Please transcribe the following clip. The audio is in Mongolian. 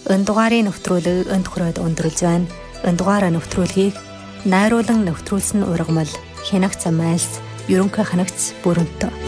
Энэ дугаарыг нэвтрүүлэг энд хүрээд өндөрлж байна. Энэ дугаараа нэвтрүүлгийг найруулан нэвтрүүлсэн ургамал Хянагт замайлс ерөнхий ханагт бүрэнтэ